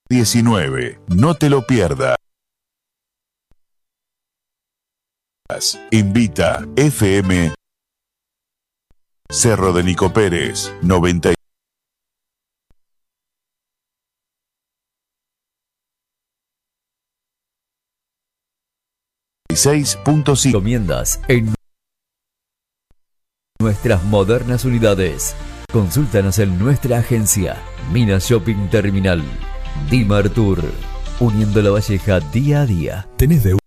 19. No te lo pierdas. Invita FM Cerro de Nico Pérez 96.5. Comiendas en nuestras modernas unidades. Consúltanos en nuestra agencia Minas Shopping Terminal. Dimar Tour, uniendo La Valleja día a día. ¿Tenés deuda?